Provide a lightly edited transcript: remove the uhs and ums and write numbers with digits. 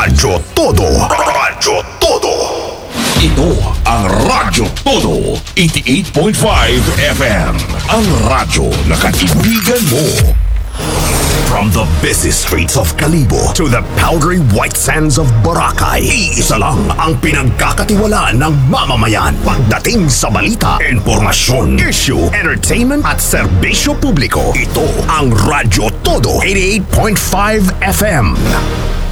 Radyo Todo. Radyo Todo. Ito ang Radyo Todo. 88.5 FM. Ang radyo na kaibigan mo. From the busy streets of Kalibo to the powdery white sands of Boracay, iisa lang ang pinagkakatiwalaan ng mamamayan pagdating sa balita, impormasyon, issue, entertainment at serbisyo publiko. Ito ang Radyo Todo 88.5 FM.